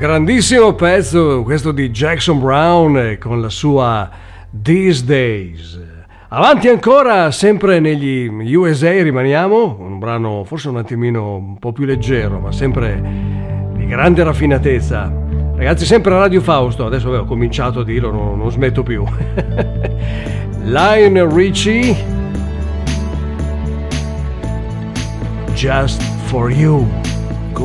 grandissimo pezzo questo di Jackson Browne con la sua These Days. Avanti ancora, sempre negli USA rimaniamo, un brano forse un attimino un po' più leggero, ma sempre di grande raffinatezza. Ragazzi, sempre a Radio Fausto, adesso ho cominciato a dirlo, non smetto più. Lionel Richie, Just for You.